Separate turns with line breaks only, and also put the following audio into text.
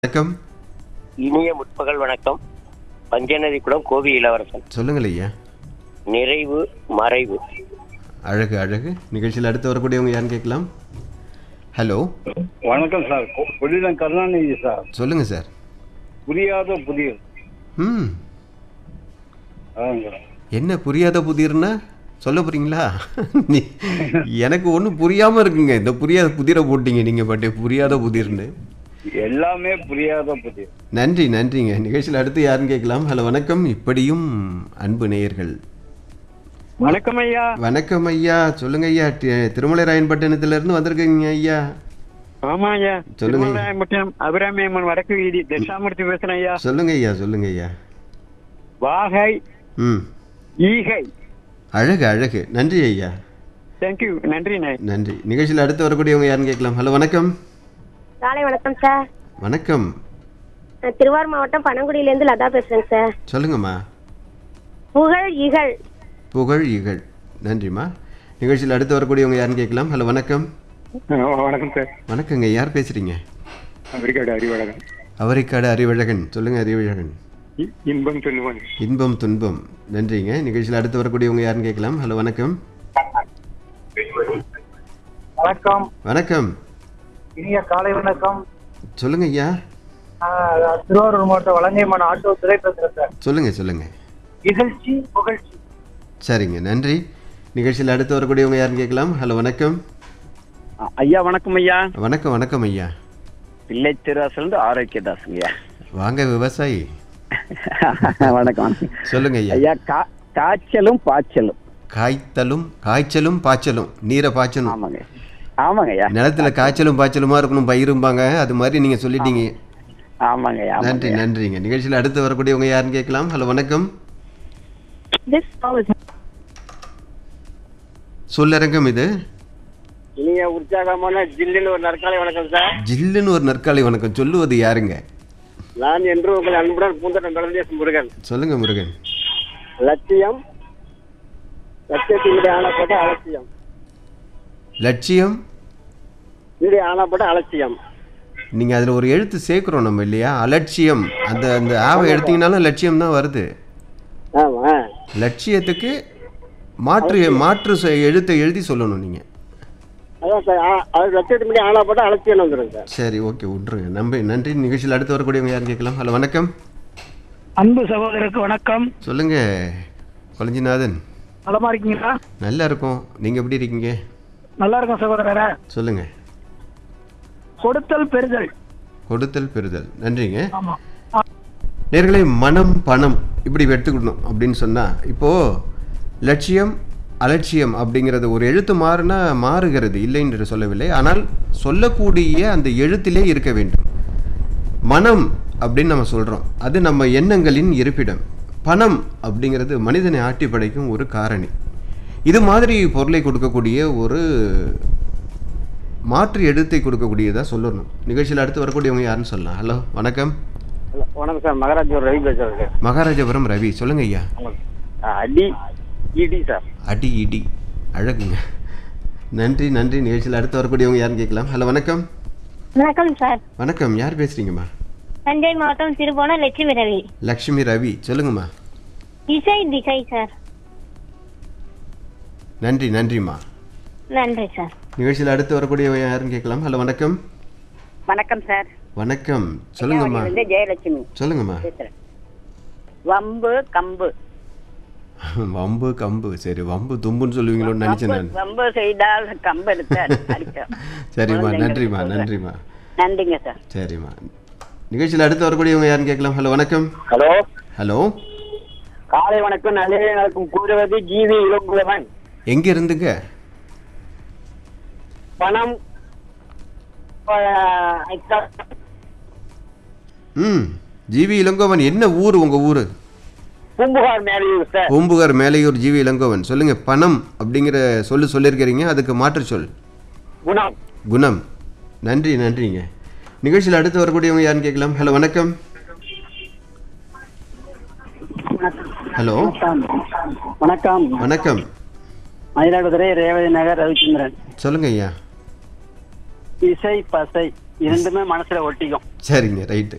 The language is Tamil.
வணக்கம்.
இனிய முற்பகல் வணக்கம். பஞ்சநதிக்குளம் கோவி இளவரசன்.
சொல்லுங்கள் ஐயா.
நிறைவு மறைவு.
அழகு அழகு. நிகழ்ச்சியில் அடுத்து வரக்கூடியவங்க யாருன்னு கேட்கலாம். ஹலோ
வணக்கம் சார். புதிதம் கருணாநிதி சார்.
சொல்லுங்க சார்.
புரியாத புதிர்.
ம்
அதாங்க.
என்ன புரியாத புதிர்னா சொல்ல போறீங்களா? எனக்கு ஒன்றும் புரியாமல் இருக்குங்க. இந்த புரியாத புதிரை போட்டீங்க நீங்கள் பாட்டே புரியாத புதிர்னு.
எல்லாமே புரியாத புதிர்.
நன்றி நன்றிங்க. நிகழ்ச்சியில் அடுத்து யாருன்னு கேட்கலாம். ஹலோ வணக்கம். இப்படியும் அன்பு நேயர்கள்.
வணக்கம் ஐயா.
வணக்கம் ஐயா. சொல்லுங்க ஐயா. திருமலை ராயன்பட்டினத்திலிருந்து வந்திருக்கீங்க ஐயா.
ஆமா ஐயா.
சொல்லுங்க.
திருமலைராயன்பட்டினம் அபிராமியம்மன் வடக்கு வீதி தட்சாமூர்த்தி பேசுறேன் ஐயா.
சொல்லுங்க ஐயா. சொல்லுங்க ஐயா.
வாகை
ம்
ஈகை.
அழகு அழகு. நன்றி ஐயா.
தேங்க்யூ. நன்றி.
நன்றி. நிகழ்ச்சியில் அடுத்து வரக்கூடியவங்க யாருன்னு கேட்கலாம். ஹலோ வணக்கம்.
காலை வணக்கம் சார்.
வணக்கம்.
நான் திருவாரூர் மாவட்டம் பனங்குடியிலேருந்து லதா பேசுறேங்க சார்.
சொல்லுங்கம்மா.
புகழ் இகழ்.
புகழ் இகழ். நன்றிம்மா. நிகழ்ச்சியில் அடுத்து வரக்கூடியவங்க யாருன்னு கேட்கலாம். ஹலோ வணக்கம்.
வணக்கம் சார்.
வணக்கங்க. யார் பேசுறீங்க?
அவரிக்காடு அறிவழகன்.
அவரைக்காடு அறிவழகன். சொல்லுங்க அறிவழகன்.
இன்பம் சொல்லுவாங்க.
இன்பம் துன்பம். நன்றிங்க. நிகழ்ச்சியில் அடுத்து வரக்கூடியவங்க யாருன்னு கேட்கலாம். ஹலோ வணக்கம்.
வணக்கம்.
வணக்கம்.
இனிய காலை வணக்கம்.
சொல்லுங்க ஐயா.
திருவாரூர் மாவட்டம் வலங்கைமான் ஆட்டோ துறை பேசுறேன் சார்.
சொல்லுங்க சொல்லுங்க.
இகழ்ச்சி புகழ்ச்சி.
சரிங்க. நன்றி. நிகழ்ச்சியில் அடுத்து வரக்கூடியவங்க யாருன்னு கேட்கலாம். ஹலோ வணக்கம்.
ஐயா வணக்கம் ஐயா.
வணக்கம் வணக்கம் ஐயா.
பிள்ளை திருவாசல் ஆரோக்கியதாசுங்க.
வாங்க விவசாயி.
வணக்கம்.
சொல்லுங்க ஐயா.
ஐயா காய்ச்சலும் பாய்ச்சலும்.
காய்ச்சலும் பாய்ச்சலும். நீரை பாய்ச்சணும்.
ஆமாங்க ஆமாங்க ஐயா.
நிலத்துல காய்ச்சலும் பாய்ச்சலுமா இருக்கணும் பயிரும்பாங்க. அது மாதிரி நீங்க சொல்லிட்டீங்க.
ஆமாங்க ஐயா.
நன்றி நன்றிங்க. நிகழ்ச்சியில் அடுத்து வரக்கூடியவங்க யாருன்னு கேட்கலாம். ஹலோ வணக்கம். சொல்லரங்கம் இது.
இனிய உற்சாகமான ஜில்லுன்னு ஒரு நற்காலை வணக்கம் சார்.
ஜில்லுன்னு ஒரு நற்காலை வணக்கம். சொல்லுவது யாருங்க?
நான் என்று உங்கள் அன்புடன் பூந்தோட்டம் பிரதேசம் முருகன்.
சொல்லுங்க முருகன்.
லட்சியத்தினுடைய ஆனப்பட்ட அலட்சியம்.
லட்சியம்.
என்னுடைய ஆனப்பட்ட அலட்சியம்.
நீங்க அதுல ஒரு எழுத்து சேர்க்கிறோம் நம்ம இல்லையா? அலட்சியம். அந்த அந்த ஆவை எடுத்தீங்கன்னாலும் லட்சியம் தான் வருது.
ஆமா.
லட்சியத்துக்கு மாற்று எழுத்தை எழுதி சொல்லணும் நீங்க.
அதான் சார். அது லட்சியத்தினுடைய ஆனப்பட்ட அலட்சியம் வந்துடும் சார்.
சரி ஓகே விட்டுருங்க. நன்றி. நிகழ்ச்சியில் அடுத்து வரக்கூடியவங்க யாருன்னு கேட்கலாம். ஹலோ வணக்கம்.
அன்பு சகோதரருக்கு வணக்கம்.
சொல்லுங்க கொளஞ்சிநாதன்.
நலமா இருக்கீங்களா?
நல்லா இருக்கும். நீங்க எப்படி இருக்கீங்க?
நல்லா இருக்கும் சகோதரரே.
சொல்லுங்க.
கொடுத்தல் பெறுதல்.
கொடுத்தல் பெறுதல். நன்றிங்க.
ஆமா.
நேர்களே, மனம் பணம் இப்படி எடுத்துக்கணும் அப்படின்னு சொன்னா, இப்போ லட்சியம் அலட்சியம் அப்படிங்கிறது ஒரு எழுத்து மாறுனா மாறுகிறது இல்லை என்று சொல்லவில்லை. ஆனால் சொல்லக்கூடிய அந்த எழுத்திலே இருக்க வேண்டும். மனம் அப்படின்னு நம்ம சொல்றோம். அது நம்ம எண்ணங்களின் இருப்பிடம். பணம் அப்படிங்கிறது மனிதனை ஆட்டி படைக்கும் ஒரு காரணி. இது மாதிரி பொருளை கொடுக்கக்கூடிய ஒரு மாற்று எழுத்தை கொடுக்கக்கூடியதா சொல்லணும். நிகழ்ச்சியில் அடுத்து வரக்கூடியவங்க யாருன்னு சொல்லலாம். ஹலோ வணக்கம்.
வணக்கம் சார். மகாராஜபுரம் ரவி பேசுறேன்.
மகாராஜபுரம் ரவி. சொல்லுங்க ஐயா.
அடி இடி சார்.
அடி இடி. அழகுங்க. நன்றி நன்றி. நிகழ்ச்சியில் அடுத்து வரக்கூடியவங்க யாருன்னு கேட்கலாம். ஹலோ வணக்கம்.
வணக்கம் சார்.
வணக்கம். யார் பேசுறீங்கம்மா?
தஞ்சை மாவட்டம் திருபுவனம் லட்சுமி ரவி.
லக்ஷ்மி ரவி. சொல்லுங்கம்மா.
இசை திசை சார்.
நன்றி நன்றிம்மா.
நன்றி சார்.
நிகழ்ச்சியில் அடுத்து வரக்கூடியவங்க யாருன்னு கேட்கலாம். ஹலோ வணக்கம்.
வணக்கம் சார்.
வணக்கம். சொல்லுங்கம்மா.
ஜெயலட்சுமி
சொல்லுங்கம்மா.
பேசுறேன். வம்பு கம்பு.
வம்பு கம்பு. சரி, வம்பு தும்புன்னு சொல்லுவீங்களோன்னு நினைச்சேன் நான்.
வம்பு செய்தால் கம்பு எடுத்து அடிச்சோம்.
சரிம்மா. நன்றிம்மா நன்றிம்மா.
நன்றிங்க சார்.
சரிம்மா. நிகழ்ச்சியில் அடுத்து வரக்கூடியவங்க யாருன்னு கேட்கலாம். ஹலோ வணக்கம்.
ஹலோ.
ஹலோ.
காலை வணக்கம். நல்ல நடக்கும் கூறுவது ஜிவி இளங்குளவன்.
எங்க இருந்துங்க?
பணம்.
ஜிவி இளங்கோவன். என்ன ஊர் உங்க ஊரு?
பூம்புகார் மேலையூர் சார்.
பூம்புகார் மேலையூர் ஜிவி இளங்கோவன். சொல்லுங்க. பணம் அப்படிங்கிற சொல்லியிருக்கிறீங்க. அதுக்கு மாற்று சொல்
குணம்.
குணம். நன்றி நன்றிங்க. நிகழ்ச்சியில் அடுத்து வரக்கூடியவங்க யாருன்னு கேட்கலாம். ஹலோ வணக்கம். ஹலோ
வணக்கம்.
வணக்கம்.
மயிலாடுதுறை ரேவதி நகர் ரவிச்சந்திரன்.
சொல்லுங்க ஐயா.
இசை பசை.
இரண்டுமே மனசுல ஒட்டிக்கும்.
சரிங்க, ரைட்டு.